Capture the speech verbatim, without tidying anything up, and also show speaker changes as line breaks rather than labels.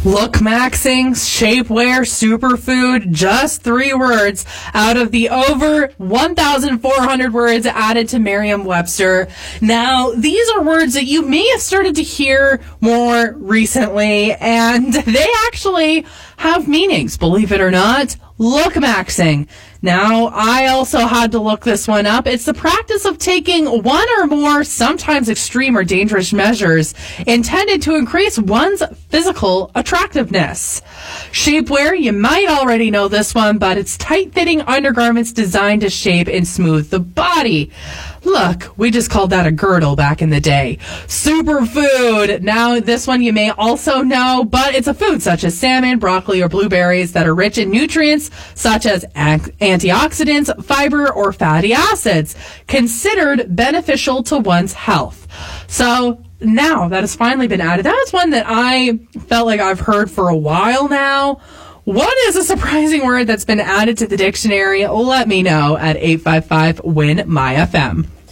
Look maxing, shapewear, superfood, just three words out of the over one thousand four hundred words added to Merriam-Webster. Now, these are words that you may have started to hear more recently, and they actually have meanings, believe it or not. Look maxing. Now, I also had to look this one up. It's the practice of taking one or more, sometimes extreme or dangerous measures intended to increase one's physical attractiveness. Shapewear, you might already know this one, but it's tight-fitting undergarments designed to shape and smooth the body. Look, we just called that a girdle back in the day. Superfood. Now, this one you may also know, but it's a food such as salmon, broccoli, or blueberries that are rich in nutrients such as antioxidants, fiber, or fatty acids, considered beneficial to one's health. So, now that has finally been added. That was one that I felt like I've heard for a while now. What is a surprising word that's been added to the dictionary? Let me know at eight five five, W I N, M Y F M.